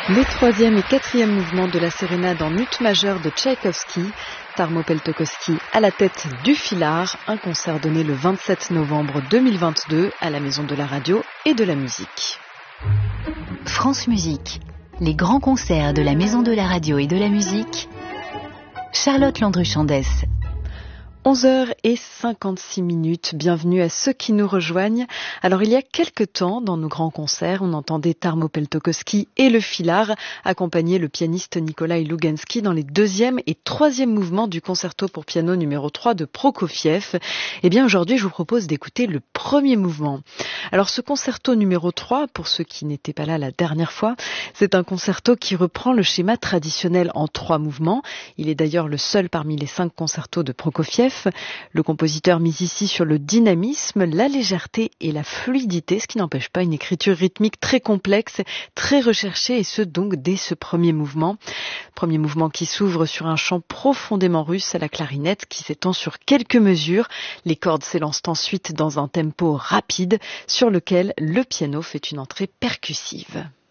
Les troisième et quatrième mouvements de la sérénade en ut majeur de Tchaïkovski, Tarmo Peltokoski à la tête du Filard, un concert donné le 27 novembre 2022 à la Maison de la Radio et de la Musique. France Musique, les grands concerts de la Maison de la Radio et de la Musique. Charlotte Landru-Chandès. 11h56, bienvenue à ceux qui nous rejoignent. Alors il y a quelque temps, dans nos grands concerts, on entendait Tarmo Peltokoski et le Filard accompagner le pianiste Nikolai Lougansky dans les deuxième et troisième mouvements du concerto pour piano numéro 3 de Prokofiev. Eh bien aujourd'hui, je vous propose d'écouter le premier mouvement. Alors ce concerto numéro 3, pour ceux qui n'étaient pas là la dernière fois, c'est un concerto qui reprend le schéma traditionnel en 3 mouvements. Il est d'ailleurs le seul parmi les 5 concertos de Prokofiev. Le compositeur mise ici sur le dynamisme, la légèreté et la fluidité, ce qui n'empêche pas une écriture rythmique très complexe, très recherchée, et ce donc dès ce premier mouvement. Premier mouvement qui s'ouvre sur un chant profondément russe à la clarinette qui s'étend sur quelques mesures. Les cordes s'élancent ensuite dans un tempo rapide sur lequel le piano fait une entrée percussive.